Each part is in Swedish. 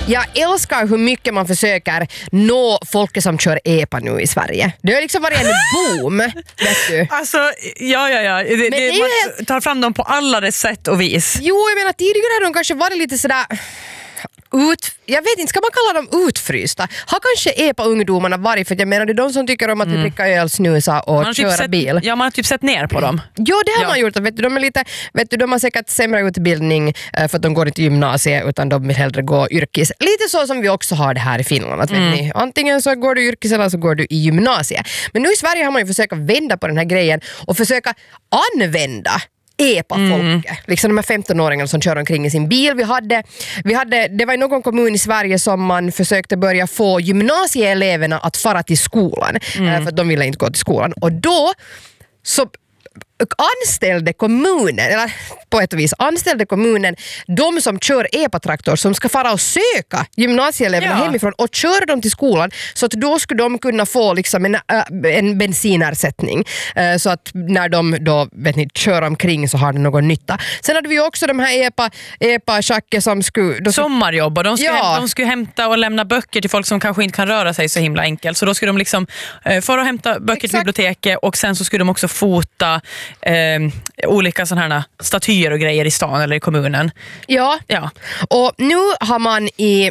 Jag älskar hur mycket man försöker nå folk som kör EPA nu i Sverige. Det har liksom varit en boom, vet du. Alltså, ja. Man tar fram dem på alla dess sätt och vis. Jo, jag menar tidigare har de kanske varit lite sådär... jag vet inte, ska man kalla dem utfrysta? Har kanske EPA-ungdomarna varit, för jag menar det är de som tycker om att dricka öl, snusa och köra bil. Ja, man har typ sett ner på dem. Ja, det har man gjort. Vet du, de är lite, de har säkert sämre utbildning för att de går inte i gymnasiet utan de vill hellre gå yrkes. Lite så som vi också har det här i Finland. Att, vet ni, antingen så går du yrkes eller så går du i gymnasiet. Men nu i Sverige har man ju försökt vända på den här grejen och försöka använda EPA-folket. Liksom de här 15-åringarna som kör omkring i sin bil. Vi hade, det var i någon kommun i Sverige som man försökte börja få gymnasieeleverna att fara till skolan. För att de ville inte gå till skolan. Och då så anställde kommunen, eller på ett vis anställde kommunen de som kör EPA-traktor som ska fara och söka gymnasieeleverna hemifrån och köra dem till skolan, så att då skulle de kunna få liksom en bensinersättning, så att när de då kör omkring så har det någon nytta. Sen hade vi också de här EPA-tjacker som skulle... Sommarjobb, och de skulle hämta och lämna böcker till folk som kanske inte kan röra sig så himla enkelt. Så då skulle de liksom för att hämta böcker till biblioteket, och sen så skulle de också fota olika sådana här statyer och grejer i stan eller i kommunen. Ja. Och nu har man i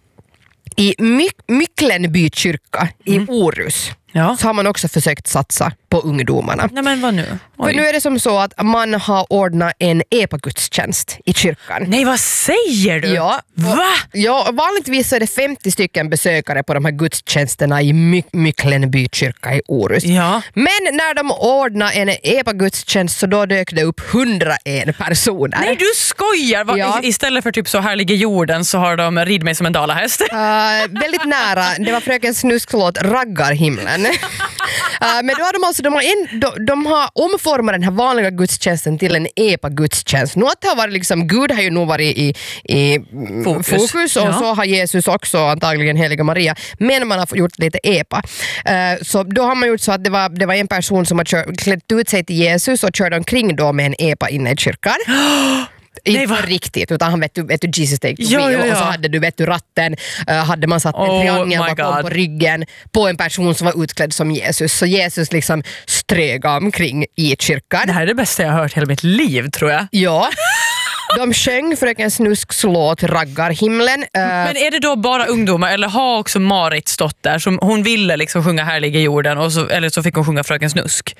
Mycklenby kyrka i Orust så har man också försökt satsa på ungdomarna. Nej, men vad nu? För nu är det som så att man har ordnat en EPA-gudstjänst i kyrkan. Nej, vad säger du? Ja. Va? Ja, vanligtvis är det 50 stycken besökare på de här gudstjänsterna i Mycklenby kyrka i Orust. Ja. Men när de ordnade en EPA-gudstjänst så då dök det upp 101 personer. Nej, du skojar! Ja. Istället för typ så härliga jorden så har de rid mig som en dalahäst. Väldigt nära. Det var Fröken Snusklåt Raggarhimlen. Men då har de har omformat den här vanliga gudstjänsten till en EPA-gudstjänst. Nu att det har varit liksom, Gud har ju nog varit i fokus och så har Jesus också, antagligen heliga Maria, men man har gjort lite EPA. Så då har man gjort så att det var en person som har klätt ut sig till Jesus och körde omkring då med en EPA inne i kyrkan. Inte på riktigt, utan han vet du Jesus take the wheel. Och så hade du ratten, hade man satt en triangel bakom på ryggen på en person som var utklädd som Jesus. Så Jesus liksom ströga omkring i kyrkan. Det här är det bästa jag har hört hela mitt liv, tror jag. Ja. De sjöng Fröken Snusks låt Raggarhimlen. Men är det då bara ungdomar, eller har också Marit stått där som hon ville liksom sjunga Härliga jorden, och så, eller så fick hon sjunga Fröken Snusk?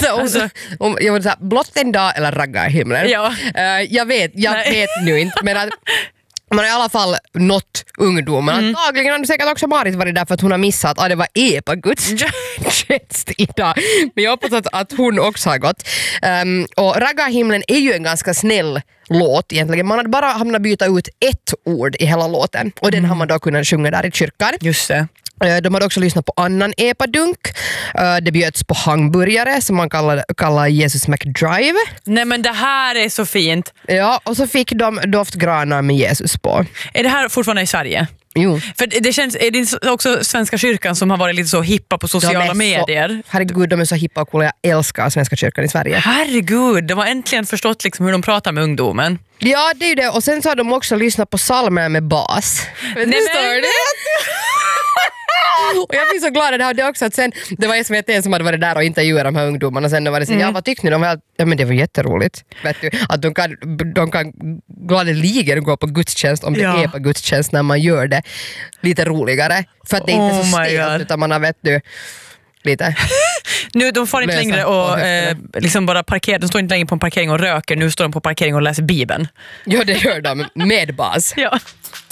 Jag vill säga blott en dag eller Raggarhimlen. Ja. Jag vet nu inte, men att man har i alla fall nått ungdomarna. Antagligen har säkert också Marit varit där för att hon har missat att det var EPA-gudstjänst idag. Men jag hoppas att hon också har gått. Och Raggarhimlen är ju en ganska snäll låt egentligen. Man hade bara hamnat byta ut ett ord i hela låten. Och den har man då kunnat sjunga där i kyrkan. Just det. De hade också lyssnat på annan EPA-dunk. Det bjöds på hamburgare som man kallar Jesus McDrive. Nej, men det här är så fint. Ja, och så fick de doftgranar med Jesus på. Är det här fortfarande i Sverige? Jo. För det känns, är det också Svenska kyrkan som har varit lite så hippa på sociala medier? Herregud, de är så hippa och coola. Jag älskar Svenska kyrkan i Sverige. Herregud, de har äntligen förstått liksom hur de pratar med ungdomen. Ja, det är ju det. Och sen så har de också lyssnat på psalmer med bas. Och jag blir så glad att det också att sen det var SVT som hade varit där och intervjuat de här ungdomarna, och sen var det så, ja, vad tyckte ni? Ja, men det var jätteroligt, vet du, att de kan gladeligen gå på gudstjänst om det är på gudstjänst när man gör det lite roligare, för att det är inte så stelt, utan man har, vet du, lite nu de får inte längre och liksom bara parkera, de står inte längre på en parkering och röker, nu står de på parkering och läser Bibeln. Ja, det gör de med bas. Ja.